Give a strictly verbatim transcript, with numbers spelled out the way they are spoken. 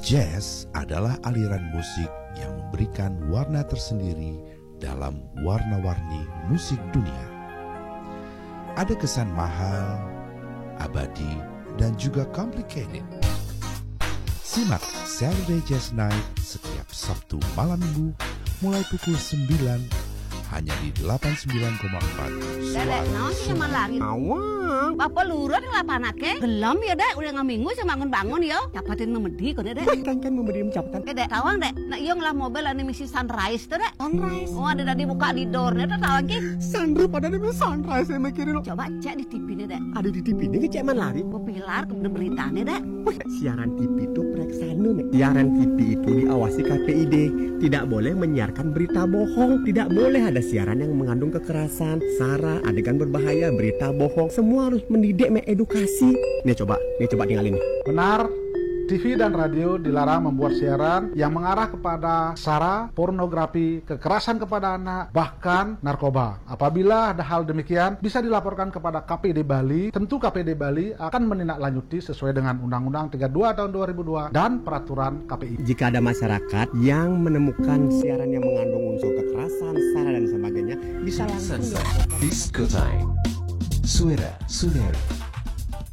Jazz adalah aliran musik yang memberikan warna tersendiri dalam warna-warni musik dunia. Ada kesan mahal, abadi, dan juga complicated. Simak Saturday Jazz Night setiap Sabtu malam Minggu mulai pukul sembilan hanya di delapan puluh sembilan koma empat Dedek, naon sih sama lari? Awang. Bapak lurut ngelapanake? Gelom ya, Dek. Udah ngaminggu sama bangun-bangun ya. Dapatin memedi kok, Dek. Kan kan memberi mencapai. Dedek, tawang, Dek. Nah, iya ngelah mobil ane misi Sunrise tuh, Dek. Sunrise. Oh, ada tadi buka di door, Dek. Tawang ki. Sandro pada nih sunrise saya mikirin lo. Coba cek di T V nih, Dek. Ada di T V ini kecek man lari. Gue pilar ke berita nih, Dek. Wih, siaran T V itu preksana nih. Siaran T V itu diawasi K P I D. Tidak boleh menyiarkan berita bohong. Tidak boleh ada siaran yang mengandung kekerasan, sara, adegan berbahaya, berita bohong. Semua harus mendidik, mengedukasi. Nih coba, nih coba tinggalin nih. Benar, T V dan radio dilarang membuat siaran yang mengarah kepada sara, pornografi, kekerasan kepada anak, bahkan narkoba. Apabila ada hal demikian, bisa dilaporkan kepada K P D Bali. Tentu K P D Bali akan menindaklanjuti sesuai dengan Undang-Undang tiga puluh dua tahun dua ribu dua dan peraturan K P I. Jika ada masyarakat yang menemukan siaran yang mengandung unsur kekerasan, sara dan sebagainya, bisa langsung Disco Time. Suara Suneri.